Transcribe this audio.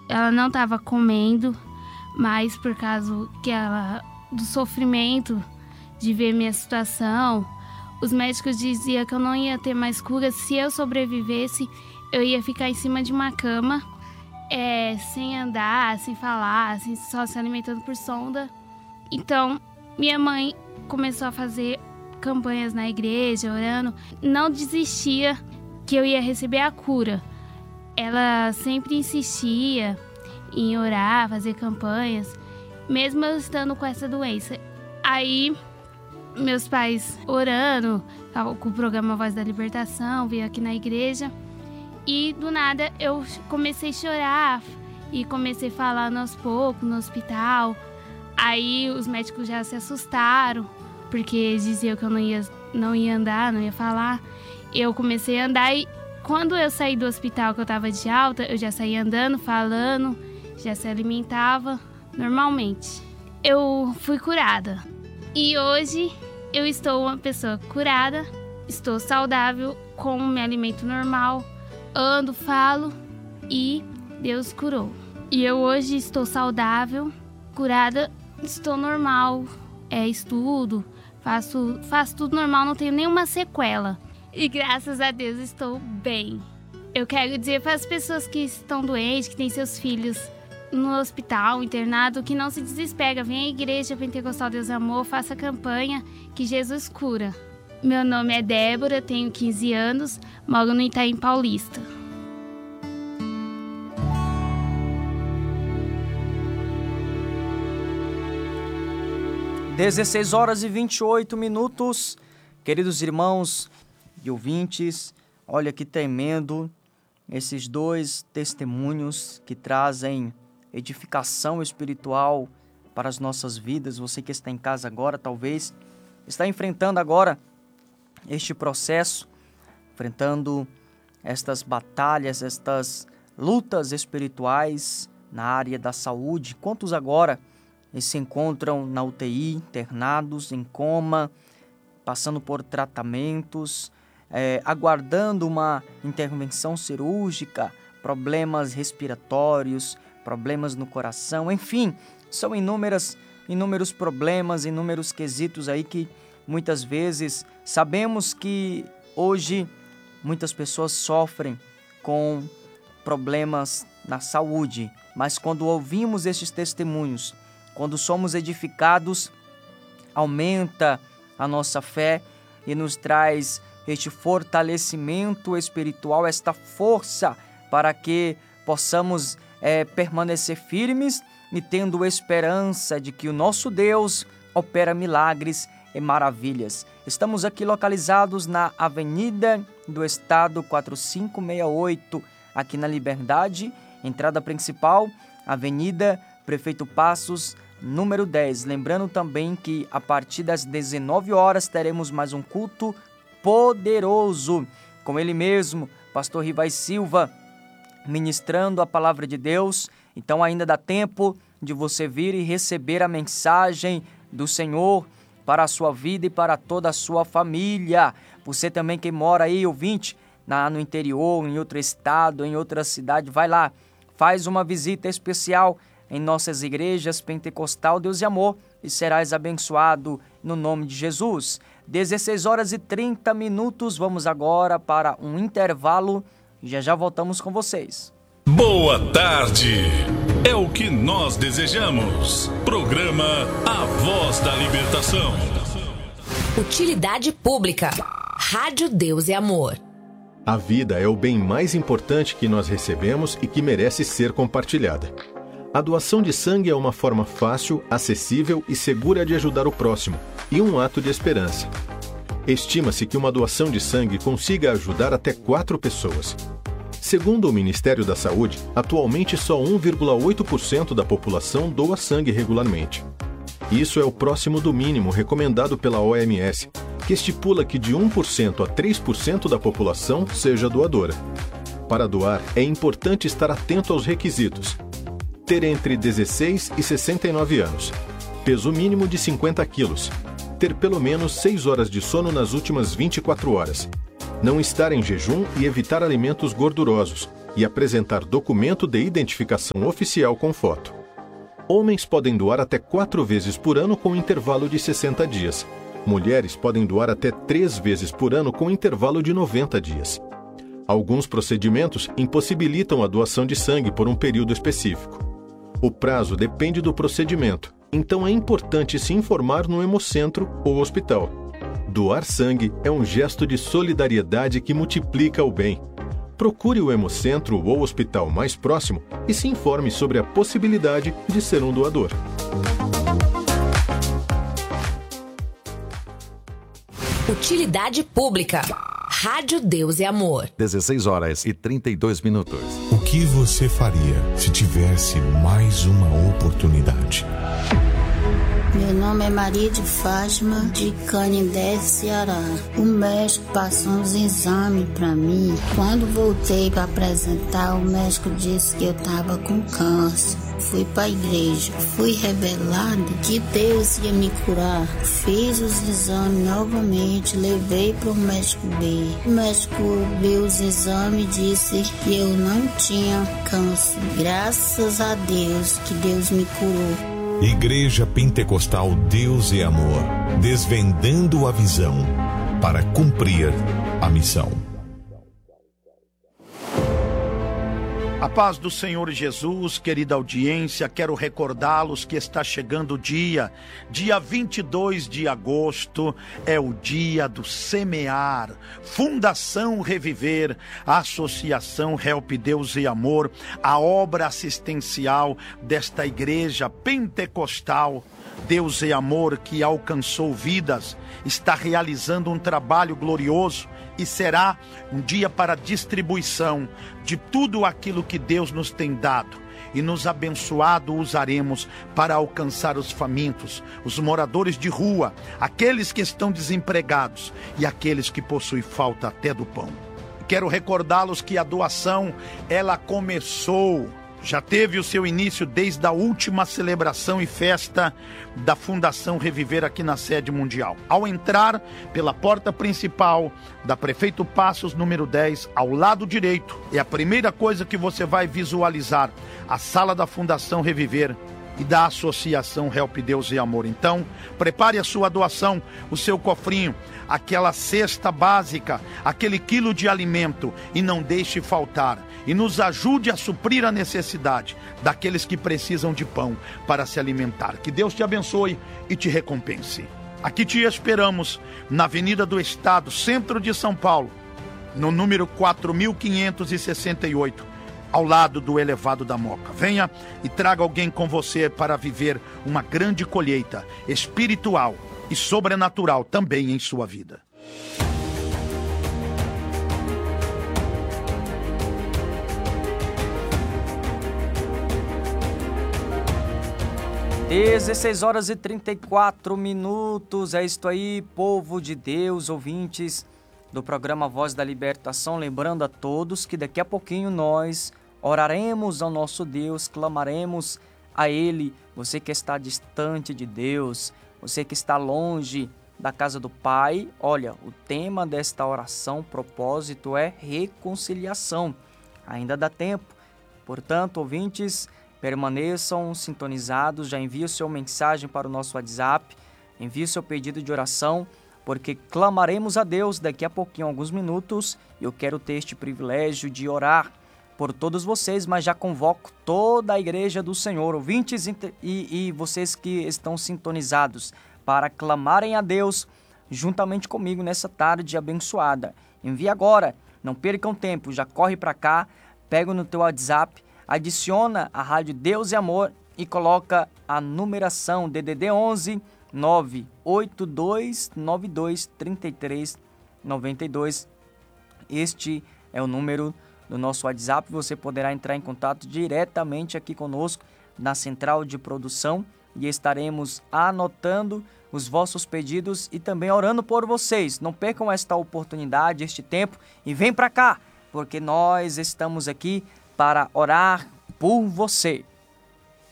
ela não estava comendo, mas por causa do sofrimento de ver minha situação, os médicos diziam que eu não ia ter mais cura. Se eu sobrevivesse, eu ia ficar em cima de uma cama, sem andar, sem falar, só se alimentando por sonda. Então, minha mãe começou a fazer campanhas na igreja, orando. Não desistia que eu ia receber a cura. Ela sempre insistia em orar, fazer campanhas, mesmo eu estando com essa doença. Aí, meus pais orando, com o programa Voz da Libertação, veio aqui na igreja. E, do nada, eu comecei a chorar e comecei a falar aos poucos no hospital. Aí, os médicos já se assustaram, porque diziam que eu não ia andar, não ia falar. Eu comecei a andar e, quando eu saí do hospital, que eu estava de alta, eu já saía andando, falando, já se alimentava normalmente. Eu fui curada. E hoje eu estou uma pessoa curada, estou saudável, como me alimento normal, ando, falo e Deus curou. E eu hoje estou saudável, curada, estou normal, estudo, faço tudo normal, não tenho nenhuma sequela. E graças a Deus estou bem. Eu quero dizer para as pessoas que estão doentes, que têm seus filhos no hospital, internado, que não se desespera. Vem à igreja Pentecostal Deus Amor, faça campanha que Jesus cura. Meu nome é Débora, tenho 15 anos, moro no Itaim Paulista. Dezesseis horas e 28 minutos. Queridos irmãos e ouvintes, olha que tremendo esses dois testemunhos que trazem edificação espiritual para as nossas vidas. Você que está em casa agora, talvez está enfrentando agora este processo, enfrentando estas batalhas, estas lutas espirituais na área da saúde. Quantos agora se encontram na UTI, internados, em coma, passando por tratamentos, aguardando uma intervenção cirúrgica, problemas respiratórios, problemas no coração, enfim, são inúmeros problemas, inúmeros quesitos aí que muitas vezes sabemos que hoje muitas pessoas sofrem com problemas na saúde, mas quando ouvimos estes testemunhos, quando somos edificados, aumenta a nossa fé e nos traz este fortalecimento espiritual, esta força para que possamos permanecer firmes e tendo esperança de que o nosso Deus opera milagres e maravilhas. Estamos aqui localizados na Avenida do Estado 4568, aqui na Liberdade, entrada principal, Avenida Prefeito Passos, número 10. Lembrando também que a partir das 19 horas teremos mais um culto poderoso com ele mesmo, Pastor Rivai Silva, ministrando a palavra de Deus. Então ainda dá tempo de você vir e receber a mensagem do Senhor para a sua vida e para toda a sua família. Você também que mora aí, ouvinte, no interior, em outro estado, em outra cidade, vai lá, faz uma visita especial em nossas igrejas Pentecostal Deus e Amor e serás abençoado no nome de Jesus. 16 horas e 30 minutos, vamos agora para um intervalo e já voltamos com vocês. Boa tarde, é o que nós desejamos. Programa A Voz da Libertação. Utilidade Pública. Rádio Deus e Amor. A vida é o bem mais importante que nós recebemos e que merece ser compartilhada. A doação de sangue é uma forma fácil, acessível e segura de ajudar o próximo e um ato de esperança. Estima-se que uma doação de sangue consiga ajudar até 4 pessoas. Segundo o Ministério da Saúde, atualmente só 1,8% da população doa sangue regularmente. Isso é o próximo do mínimo recomendado pela OMS, que estipula que de 1% a 3% da população seja doadora. Para doar, é importante estar atento aos requisitos. Ter entre 16 e 69 anos, peso mínimo de 50 quilos, ter pelo menos 6 horas de sono nas últimas 24 horas, não estar em jejum e evitar alimentos gordurosos, e apresentar documento de identificação oficial com foto. Homens podem doar até 4 vezes por ano com intervalo de 60 dias. Mulheres podem doar até 3 vezes por ano com intervalo de 90 dias. Alguns procedimentos impossibilitam a doação de sangue por um período específico. O prazo depende do procedimento, então é importante se informar no hemocentro ou hospital. Doar sangue é um gesto de solidariedade que multiplica o bem. Procure o hemocentro ou hospital mais próximo e se informe sobre a possibilidade de ser um doador. Utilidade pública. Rádio Deus e Amor. 16h32. O que você faria se tivesse mais uma oportunidade? Meu nome é Maria de Fátima, de Canindé, Ceará. O médico passou uns exames para mim. Quando voltei para apresentar, o médico disse que eu estava com câncer. Fui para a igreja, fui revelada que Deus ia me curar. Fiz os exames novamente, levei para o médico B. O médico viu os exames e disse que eu não tinha câncer. Graças a Deus que Deus me curou. Igreja Pentecostal Deus e Amor, desvendando a visão para cumprir a missão. A paz do Senhor Jesus, querida audiência, quero recordá-los que está chegando o dia 22 de agosto, é o dia do semear. Fundação Reviver, a Associação Help Deus e Amor, a obra assistencial desta igreja pentecostal Deus e Amor, que alcançou vidas, está realizando um trabalho glorioso e será um dia para distribuição de tudo aquilo que Deus nos tem dado. E nos abençoado usaremos para alcançar os famintos, os moradores de rua, aqueles que estão desempregados e aqueles que possuem falta até do pão. Quero recordá-los que a doação, ela começou, já teve o seu início desde a última celebração e festa da Fundação Reviver aqui na sede mundial. Ao entrar pela porta principal da Prefeito Passos, número 10, ao lado direito, é a primeira coisa que você vai visualizar, a sala da Fundação Reviver e da Associação Help Deus e Amor. Então, prepare a sua doação, o seu cofrinho, aquela cesta básica, aquele quilo de alimento, e não deixe faltar. E nos ajude a suprir a necessidade daqueles que precisam de pão para se alimentar. Que Deus te abençoe e te recompense. Aqui te esperamos, na Avenida do Estado, centro de São Paulo, no número 4568. Ao lado do elevado da Moca. Venha e traga alguém com você para viver uma grande colheita espiritual e sobrenatural também em sua vida. (16 34). É isto aí, povo de Deus, ouvintes do programa Voz da Libertação. Lembrando a todos que daqui a pouquinho nós oraremos ao nosso Deus, clamaremos a Ele. Você que está distante de Deus, você que está longe da casa do Pai, olha, o tema desta oração, propósito é reconciliação. Ainda dá tempo. Portanto, ouvintes, permaneçam sintonizados, já envie o seu mensagem para o nosso WhatsApp, envie o seu pedido de oração, porque clamaremos a Deus daqui a pouquinho, alguns minutos. Eu quero ter este privilégio de orar por todos vocês, mas já convoco toda a igreja do Senhor, ouvintes e vocês que estão sintonizados, para clamarem a Deus juntamente comigo nessa tarde abençoada. Envie agora, não percam tempo, já corre para cá, pega no teu WhatsApp, adiciona a Rádio Deus e Amor e coloca a numeração DDD 11 98292 3392. Este é o número do nosso WhatsApp. Você poderá entrar em contato diretamente aqui conosco na central de produção e estaremos anotando os vossos pedidos e também orando por vocês. Não percam esta oportunidade, este tempo, e vem para cá, porque nós estamos aqui para orar por você.